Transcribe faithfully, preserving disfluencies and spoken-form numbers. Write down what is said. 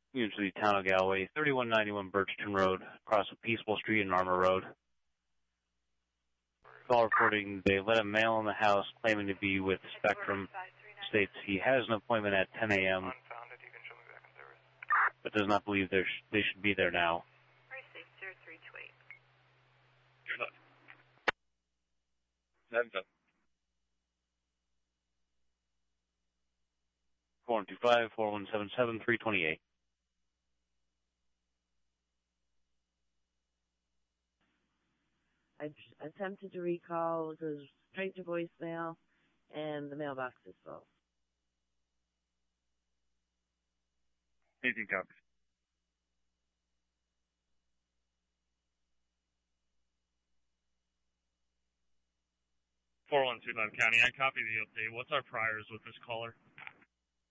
Unit to the town of Galway, thirty-one ninety-one Birchton Road, across of Peaceful Street and Armour Road. Call reporting they let a male in the house claiming to be with Spectrum. States he has an appointment at ten a.m. but does not believe they should be there now. four one two five, four one seven seven, three two eight. I attempted to recall, it goes straight to voicemail, and the mailbox is full. eighteen copies. four one two five County, I copy the update. What's our priors with this caller?